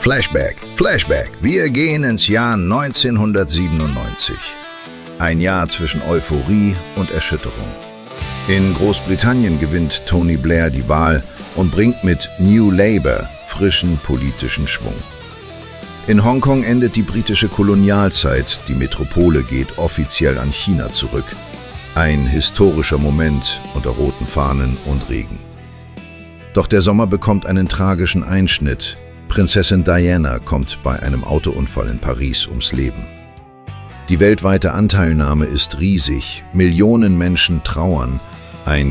Flashback. Wir gehen ins Jahr 1997. Ein Jahr zwischen Euphorie und Erschütterung. In Großbritannien gewinnt Tony Blair die Wahl und bringt mit New Labour frischen politischen Schwung. In Hongkong endet die britische Kolonialzeit, die Metropole geht offiziell an China zurück. Ein historischer Moment unter roten Fahnen und Regen. Doch der Sommer bekommt einen tragischen Einschnitt. Prinzessin Diana kommt bei einem Autounfall in Paris ums Leben. Die weltweite Anteilnahme ist riesig, Millionen Menschen trauern, ein